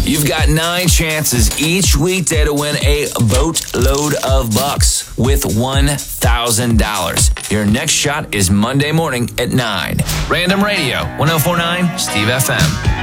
You've got 9 chances each weekday to win a boatload of bucks with $1,000. Your next shot is Monday morning at 9. Random Radio, 104.9 Steve FM.